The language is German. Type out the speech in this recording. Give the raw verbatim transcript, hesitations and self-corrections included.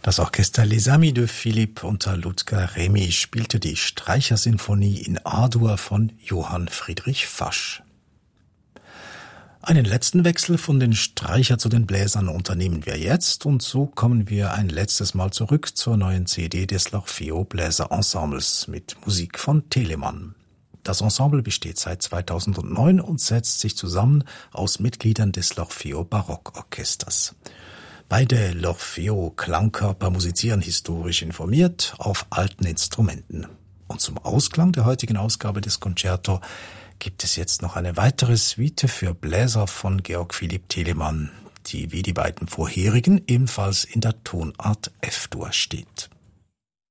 Das Orchester Les Amis de Philippe unter Ludger Remy spielte die Streichersinfonie in A-Dur von Johann Friedrich Fasch. Einen letzten Wechsel von den Streicher zu den Bläsern unternehmen wir jetzt und so kommen wir ein letztes Mal zurück zur neuen C D des L'Orfeo Bläser Ensembles mit Musik von Telemann. Das Ensemble besteht seit zweitausendneun und setzt sich zusammen aus Mitgliedern des L'Orfeo Barockorchesters. Beide L'Orfeo Klangkörper musizieren historisch informiert auf alten Instrumenten. Und zum Ausklang der heutigen Ausgabe des Concerto gibt es jetzt noch eine weitere Suite für Bläser von Georg Philipp Telemann, die wie die beiden vorherigen ebenfalls in der Tonart F-Dur steht.